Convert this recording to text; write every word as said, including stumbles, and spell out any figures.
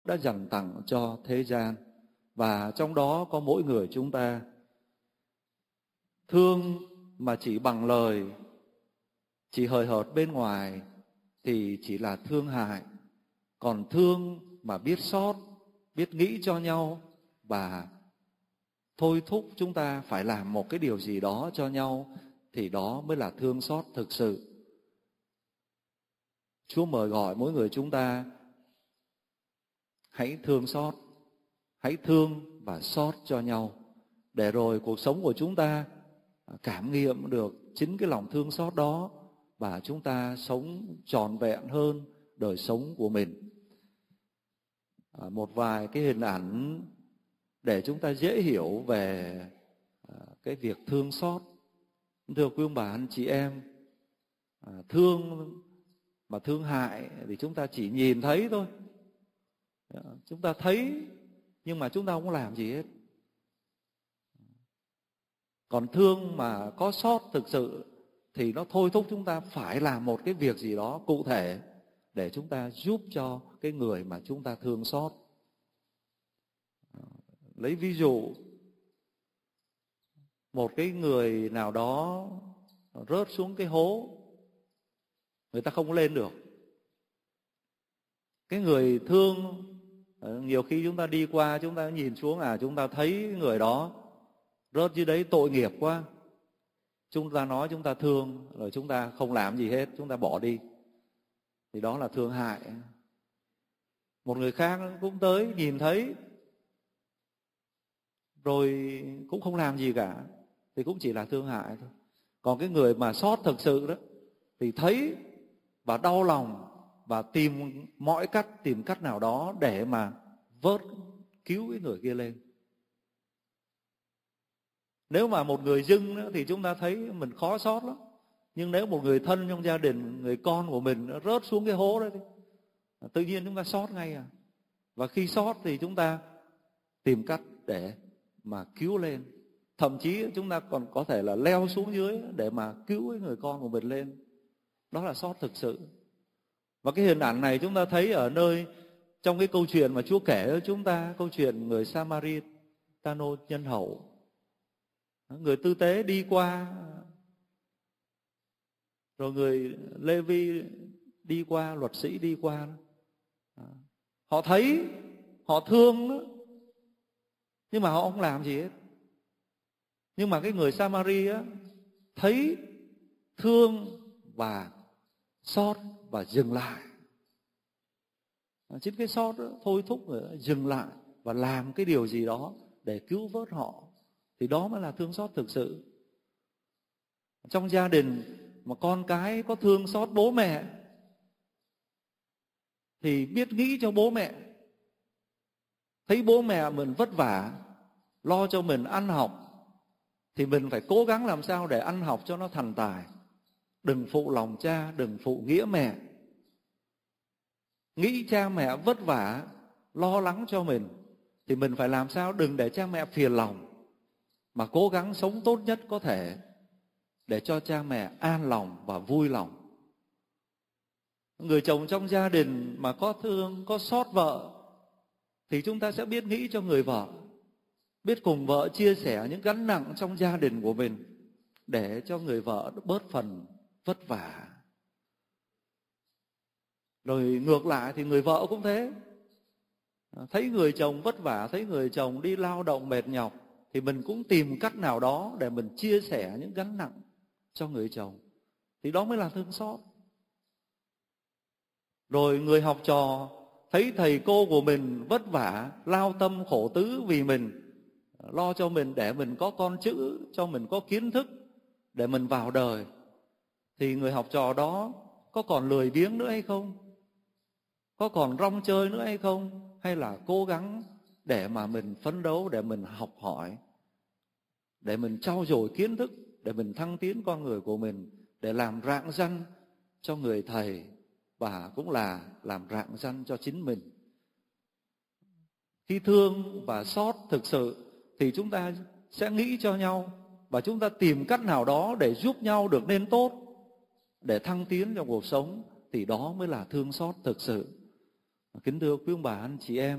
đã dành tặng cho thế gian. Và trong đó có mỗi người chúng ta. Thương mà chỉ bằng lời, chỉ hời hợt bên ngoài thì chỉ là thương hại. Còn thương mà biết xót, biết nghĩ cho nhau và thôi thúc chúng ta phải làm một cái điều gì đó cho nhau thì đó mới là thương xót thực sự. Chúa mời gọi mỗi người chúng ta hãy thương xót, hãy thương và xót cho nhau, để rồi cuộc sống của chúng ta cảm nghiệm được chính cái lòng thương xót đó và chúng ta sống trọn vẹn hơn đời sống của mình. À, một vài cái hình ảnh để chúng ta dễ hiểu về à, cái việc thương xót. Thưa quý ông bà anh chị em, à, thương mà thương hại thì chúng ta chỉ nhìn thấy thôi. Chúng ta thấy nhưng mà chúng ta không làm gì hết. Còn thương mà có xót thực sự thì nó thôi thúc chúng ta phải làm một cái việc gì đó cụ thể để chúng ta giúp cho cái người mà chúng ta thương xót. Lấy ví dụ, một cái người nào đó rớt xuống cái hố, người ta không lên được. Cái người thương, nhiều khi chúng ta đi qua, chúng ta nhìn xuống, à chúng ta thấy người đó rớt dưới đấy tội nghiệp quá. Chúng ta nói chúng ta thương, rồi chúng ta không làm gì hết, chúng ta bỏ đi. Thì đó là thương hại. Một người khác cũng tới, nhìn thấy, rồi cũng không làm gì cả, thì cũng chỉ là thương hại thôi. Còn cái người mà xót thực sự đó, thì thấy và đau lòng và tìm mọi cách, tìm cách nào đó để mà vớt, cứu cái người kia lên. Nếu mà một người dưng đó, thì chúng ta thấy mình khó xót lắm. Nhưng nếu một người thân trong gia đình, người con của mình nó rớt xuống cái hố đó, thì tự nhiên chúng ta xót ngay à. Và khi xót thì chúng ta tìm cách để mà cứu lên. Thậm chí chúng ta còn có thể là leo xuống dưới để mà cứu cái người con của mình lên. Đó là xót thực sự. Và cái hình ảnh này chúng ta thấy ở nơi, trong cái câu chuyện mà Chúa kể cho chúng ta, câu chuyện người Samaritano nhân hậu. Người tư tế đi qua, rồi người Lê-vi đi qua, luật sĩ đi qua. Họ thấy, họ thương đó, nhưng mà họ không làm gì hết. Nhưng mà cái người Samari á, thấy, thương và xót và dừng lại. Chính cái xót đó thôi thúc người đó dừng lại và làm cái điều gì đó để cứu vớt họ. Thì đó mới là thương xót thực sự. Trong gia đình mà con cái có thương xót bố mẹ thì biết nghĩ cho bố mẹ. Thấy bố mẹ mình vất vả, lo cho mình ăn học, thì mình phải cố gắng làm sao để ăn học cho nó thành tài. Đừng phụ lòng cha, đừng phụ nghĩa mẹ. Nghĩ cha mẹ vất vả, lo lắng cho mình, thì mình phải làm sao đừng để cha mẹ phiền lòng, mà cố gắng sống tốt nhất có thể để cho cha mẹ an lòng và vui lòng. Người chồng trong gia đình mà có thương, có xót vợ, thì chúng ta sẽ biết nghĩ cho người vợ, biết cùng vợ chia sẻ những gánh nặng trong gia đình của mình để cho người vợ bớt phần vất vả. Rồi ngược lại thì người vợ cũng thế. Thấy người chồng vất vả, thấy người chồng đi lao động mệt nhọc, thì mình cũng tìm cách nào đó để mình chia sẻ những gánh nặng cho người chồng. Thì đó mới là thương xót. Rồi người học trò thấy thầy cô của mình vất vả, lao tâm khổ tứ vì mình, lo cho mình để mình có con chữ, cho mình có kiến thức để mình vào đời, thì người học trò đó có còn lười biếng nữa hay không? Có còn rong chơi nữa hay không? Hay là cố gắng để mà mình phấn đấu, để mình học hỏi, để mình trau dồi kiến thức, để mình thăng tiến con người của mình, để làm rạng ranh cho người thầy và cũng là làm rạng ranh cho chính mình. Khi thương và xót thực sự thì chúng ta sẽ nghĩ cho nhau và chúng ta tìm cách nào đó để giúp nhau được nên tốt, để thăng tiến trong cuộc sống, thì đó mới là thương xót thực sự. Kính thưa quý ông bà anh chị em,